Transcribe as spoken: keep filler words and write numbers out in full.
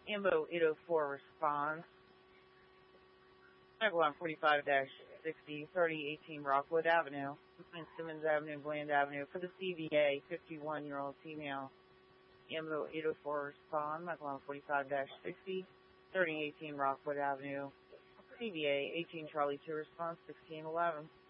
Ambo eight oh four response. Megalon forty-five sixty, thirty eighteen Rockwood Avenue. And Simmons Avenue, Bland Avenue. For the C V A, fifty-one-year-old female. Ambo eight oh four respond. Megalon forty-five sixty, thirty eighteen Rockwood Avenue. C V A eighteen Charlie two response, sixteen eleven.